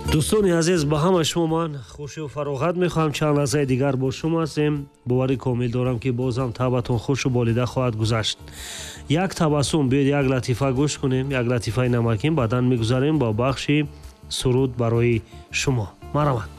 дӯстони азиз, ба ҳама шумо ман хуши фароғат мехоҳам. чанд лаҳзаи дигар бо шумо ҳастем. боварӣ комил дорам ки бозам табатон хушу болида хоҳад гузашт. як табассум, биёед як латифа гӯш кунем. як латифаи намакин баъдан мегузарем ба бахши суруд барои шумо. марамат.